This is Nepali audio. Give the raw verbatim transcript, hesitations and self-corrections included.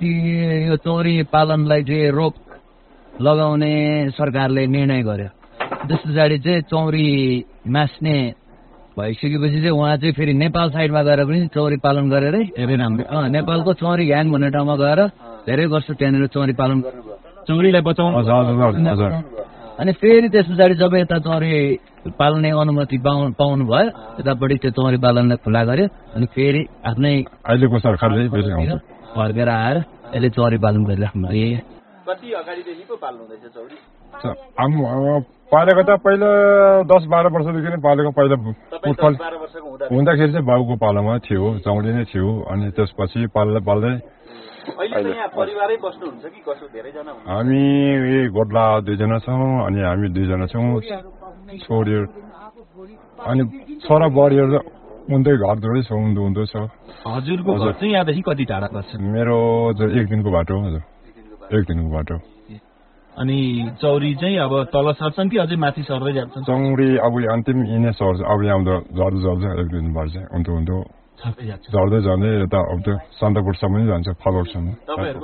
यो चौरी पालनलाई चाहिँ रोक लगाउने सरकारले निर्णय गर्यो। त्यस पछाडि चाहिँ चौरी मास्ने भइसकेपछि चाहिँ उहाँ चाहिँ फेरि नेपाल साइडमा गएर पनि चौरी पालन गरेरै हेरे राम्रो अँ नेपालको चौरी घ्याङ भन्ने ठाउँमा गएर धेरै वर्ष त्यहाँनिर चौरी पालन गर्नुभयो, चौरीलाई बचाउनु। अनि फेरि त्यस पछाडि जब यता चौरी पाल्ने अनुमति पाउनु पाउनु भयो यतापट्टि त्यो चौरी पालनलाई खुला गर्यो। अनि फेरि आफ्नै अहिलेको सरकारले फर्केर आएर यसले चौरी पालन गरिराख्नु भयो। कति अगाडिदेखि पो पाल्नु हुँदैछ चौरी? पालेको त पहिला दस बाह्र वर्षदेखि नै पालेको। पहिला हुँदाखेरि चाहिँ बाबुको पालोमा थियो, चौडी नै थियो। अनि त्यसपछि पाल्दै पाल्दै हामी यही गोडला दुईजना छौँ अनि हामी दुईजना छौँ छोरीहरू। अनि छोरा बुहारीहरू उन्तै घर जोडै छ, उन्दो उन्दो छ। हजुरको घर चाहिँ यहाँदेखि कति टाढा पर्छ? मेरो एक दिनको बाटो हो हजुर, एक दिनको बाटो। अनि चौरी चाहिँ अब तल सर्छन् कि अझै माथि सर्दै जान्छन्? चौरी अब अन्तिम यिनै सर्छ, अब यहाँ झर्दै झर्छ एक दिन भएर चाहिँ उन्तो उन्तो झर्दै झर्दै यता अब त्यो सन्दकपुरसम्म नै जान्छ, फलौटसम्म।